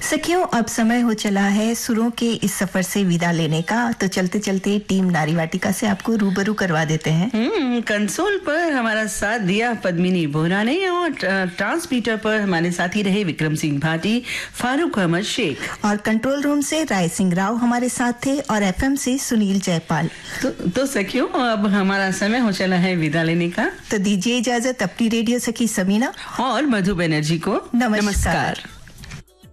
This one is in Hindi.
सखियों, अब समय हो चला है सुरों के इस सफर से विदा लेने का। तो चलते चलते टीम नारी वाटिका से आपको रूबरू करवा देते हैं। कंसोल पर हमारा साथ दिया पद्मिनी बोहरा ने और ट्रांसमीटर पर हमारे साथी रहे विक्रम सिंह भाटी, फारूक अहमद शेख और कंट्रोल रूम से राय सिंह राव हमारे साथ थे और एफएम से सुनील जयपाल। तो सखियों, अब हमारा समय हो चला है विदा लेने का। तो दीजिए इजाजत अपनी रेडियो सखी समीना और मधु बनर्जी को। नमस्कार।